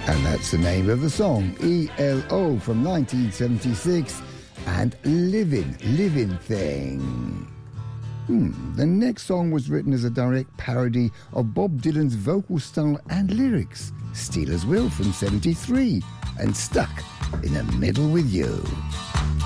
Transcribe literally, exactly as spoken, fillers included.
And that's the name of the song, E L O from nineteen seventy-six, and Living, Living Thing. Hmm, the next song was written as a direct parody of Bob Dylan's vocal style and lyrics, Stealers Will from seventy-three, and Stuck in the Middle with You.